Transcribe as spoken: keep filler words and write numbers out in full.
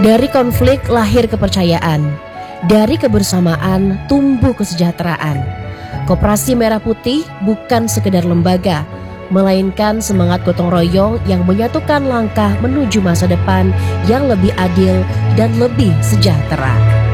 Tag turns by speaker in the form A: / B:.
A: Dari konflik lahir kepercayaan, dari kebersamaan tumbuh kesejahteraan. Koperasi Merah Putih bukan sekedar lembaga, melainkan semangat gotong royong yang menyatukan langkah menuju masa depan yang lebih adil dan lebih sejahtera.